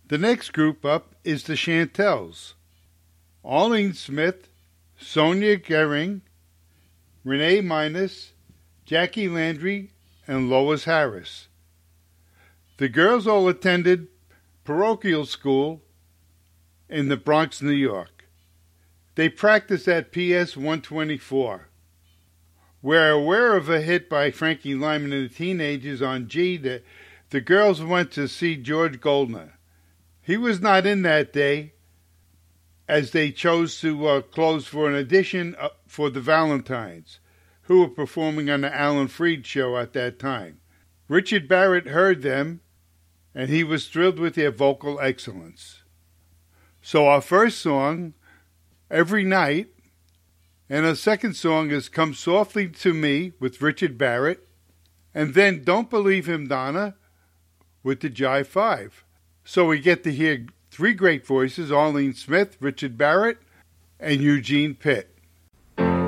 The next group up is the Chantels. Arlene Smith, Sonia Gehring, Renee Minus, Jackie Landry, and Lois Harris. The girls all attended parochial school in the Bronx, New York. They practiced at PS 124. We're aware of a hit by Frankie Lyman and the Teenagers on G that the girls went to see George Goldner. He was not in that day, as they chose to close for an audition for the Valentines, who were performing on the Alan Freed show at that time. Richard Barrett heard them, and he was thrilled with their vocal excellence. So our first song, Every Night, and our second song is Come Softly to Me with Richard Barrett, and then Don't Believe Him, Donna, with the Jive Five. So we get to hear three great voices, Arlene Smith, Richard Barrett, and Eugene Pitt.